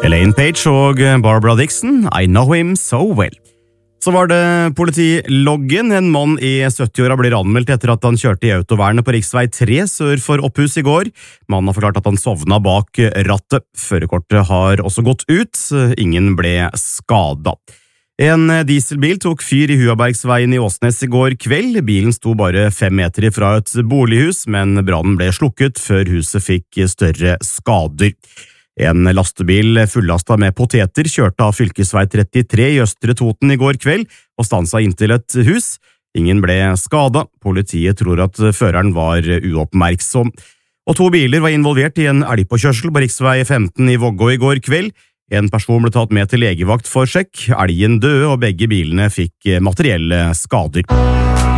Elaine Page og Barbara Dixon, I Know Him So Well. Så var det politiloggen. En mann i 70-åra blir anmeldt etter at han kjørte i autovernet på riksvei 3 sør for Opphus i går. Mannen har forklart at han sovna bak rattet. Førerkortet har også gått ut. Ingen ble skada. En dieselbil tok fyr i Huabergsveien i Åsnes i går kveld. Bilen sto bare 5 meter fra et bolighus, men brannen ble slukket før huset fikk større skader. En lastebil fullastet med poteter kjørte av fylkesvei 33 i Østre Toten i går kveld og stansa inntil et hus. Ingen ble skadet. Politiet tror at føreren var uoppmerksom. Og 2 biler var involvert i en elgpåkjørsel på riksvei 15 i Vågå i går kveld. En person ble tatt med til legevakt for sjekk. Elgen døde, og begge bilene fikk materielle skader.